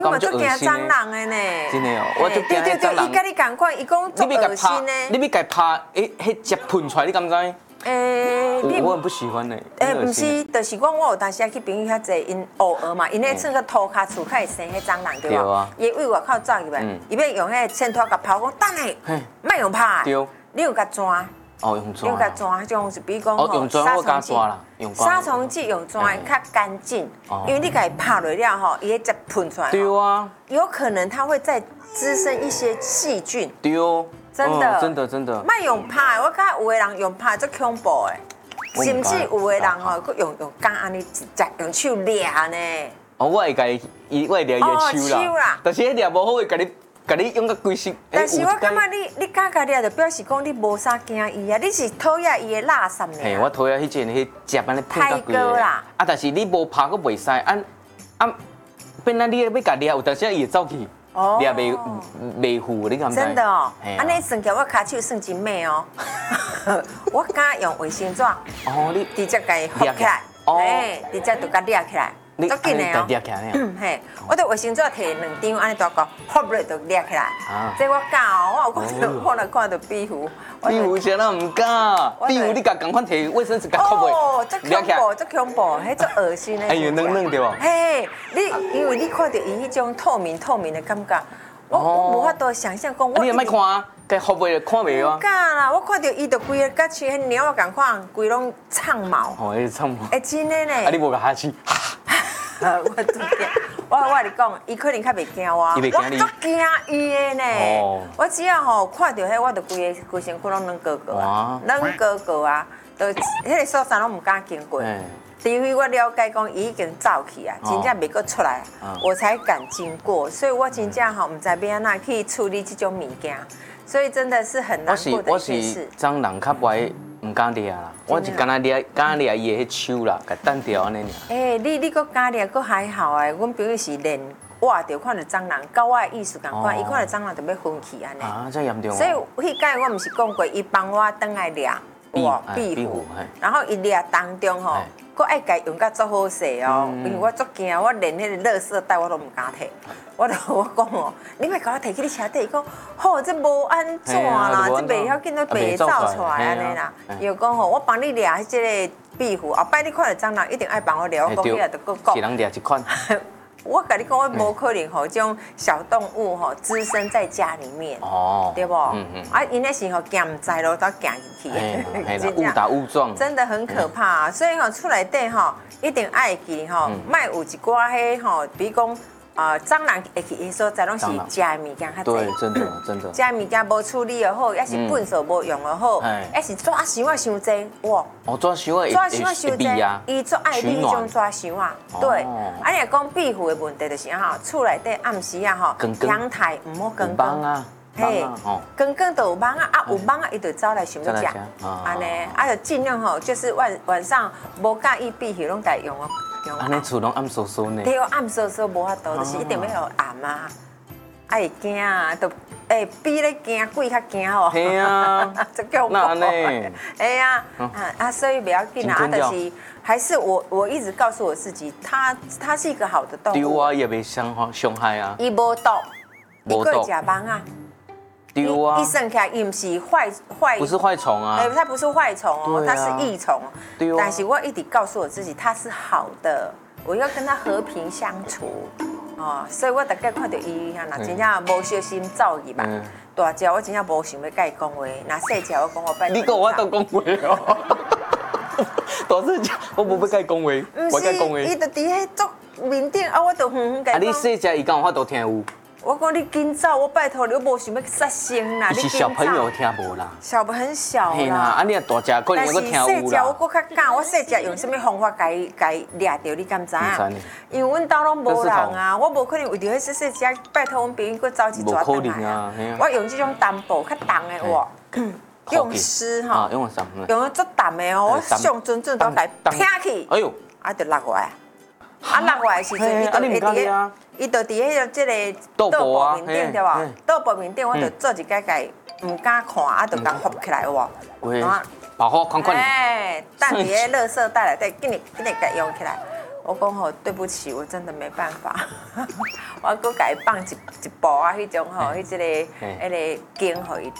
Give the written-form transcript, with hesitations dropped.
你嘛足惊蟑螂的呢？ 真的哦，我就惊蟑螂。 伊甲你共款，伊讲足恶心呢。 你要甲拍，迄只喷出来，你敢知？我很不喜欢呢。 不是，就是我有当时去朋友遐济，因偶尔嘛，因咧穿个涂骹厝，较会生迄蟑螂对吧？伊为外口走入来，伊要用迄个线拖甲抛，讲等下，莫用拍。对，你用甲抓。 哦，用抓。 用甲抓，种是比如讲用抓我加抓啦，用杀虫剂用抓会较干净，因为你甲伊拍落了吼，伊会再喷出来。 对啊。有可能它会再滋生一些细菌。 对。真的。 莫用拍，我看有的人用拍足恐怖的。甚至有的人吼，佮用干安尼直接用手掠呢。 我会甲伊，我会掠伊的手啦。但是迄掠无好，会甲你用个规身。 但是我感觉你敢甲掠，就表示讲你无啥惊伊啊，你是讨厌伊的垃圾呢。 嘿，我讨厌迄种迄食安尼喷到规个。 啦。 但是你无拍，佮袂使。变那你要甲掠，有当时伊会走去。掠袂赴，你敢知？ 真的哦，安尼算起来我骹手算真美哦。我敢用卫生纸，你直接甲伊合起来，直接就甲掠起来，足紧的哦。 掠起来呢？ 嘿，我对卫生纸摕2张，安尼大个，合落就掠起来。这我敢哦，我来看到壁虎。 壁虎谁人唔敢？壁虎你甲共款摕卫生纸甲吸落。 哦，足恐怖，迄足恶心的。 哎呦，嫩对吧？ 嘿，因为你看到伊迄种透明的感觉，我无法度想象讲。 你也莫看啊，该吸落看袂啊。 敢啦，我看到伊就规个甲像迄猫仔共款，规拢长毛。 哦，迄长毛。 真的呢。 你无甲哈气？ 我真惊，我跟你讲，伊可能较袂惊我，我足惊伊的呢。我只要吼看到迄，我就规身躯拢软高高啊，就迄个所在拢唔敢经过。除非我了解讲伊已经走去啊，真正袂阁出来，我才敢经过。所以我真正吼唔知要安怎去处理这种物件，所以真的是很难过的一件事。 蟑螂较袂。唔敢掠啦，我是敢掠伊的迄手啦，甲单掉安尼尔。 你搁敢掠，搁还好诶。阮朋友是连挖着看到蟑螂，跟我的意思共款，伊看到蟑螂就要昏去安尼。 啊，这严重。 所以迄届我毋是讲过，伊帮我倒来掠壁虎，然后伊掠当中吼，搁爱家用甲足好势哦，因为我足惊，我连迄个垃圾袋我都唔敢摕。我讲哦，你莫甲我摕去你车底，伊讲好，这无安怎啦，这袂晓紧都白走出来安尼啦。又讲吼，我帮你掠迄个壁虎，后摆你看到蟑螂一定爱帮我掠，我讲起来就搁讲。 一人掠一款。 我甲你讲，我无可能吼，这种小动物吼滋生在家里面，对不？因那时候惊唔知咯，都惊进去， 误打误撞， 真的很可怕。所以吼，厝内底吼一定爱记吼，莫有一寡迄吼，比如讲。蟑螂会去的所在拢是食的物件较对， 侪， 真的。 食的物件无处理又好，也是粪扫无用又好，也是纸箱啊伤侪哇。 纸箱啊伤侪，伊做爱理迄种纸箱啊。对，啊，你讲壁虎的问题就是吼，厝内底暗时啊吼，阳台唔好光光。嘿，光光都有蚊啊，有蚊啊，伊就走来想要食，安尼，就尽量吼，就是晚上无介意壁虎拢家用哦。 安尼厝拢暗飕飕呢？ 对，暗飕嘈无法度，就是一定要有暗啊，会惊啊，都比咧惊鬼较惊哦。 系啊， 这叫那呢？ 哎呀，所以不要紧啊，就是还是我一直告诉我自己，它是一个好的动物。 对啊，也袂伤害啊。 伊无毒，伊会食蚊啊。 对啊， 一生起来，伊唔是坏， 不是坏虫啊， 它不是坏虫哦，它是益虫。 对啊， 但是我一直告诉我自己，它是好的，我要跟它和平相处。所以我大概看到伊若真正无小心走去吧，大只我真正无想要甲伊讲话，若细只我讲我拜托。 你讲我都讲话哦，大只我无要甲伊讲话，我甲伊讲话。 伊就伫迄桌面顶啊，我就远远甲伊讲。 你细只伊敢有法度听有？ 我讲你紧走，我拜托你，我无想要杀生啦。 是小朋友听无啦， 小很小啦。啊，你若大只可能能够听有啦。但是细只我搁较敢，我细只用什么方法甲伊掠着？你敢知影？因为阮兜拢无人啊，我无可能为着迄细只拜托阮朋友搁走一抓倒来啊。我用这种淡薄较重的哇，用丝哈，用了足淡的哦，我上准都甲伊拼起，哎呦，啊就落下来。落下来时阵，伊就伫迄个即个倒布面顶对无？倒布面顶，我就做一摆甲伊唔敢看，啊，就甲合起来有无？ 保护款款。 等伫迄垃圾袋内底，紧日甲用起来。 我讲吼，对不起，我真的没办法。我搁给伊放一部啊，迄种吼，迄个经互伊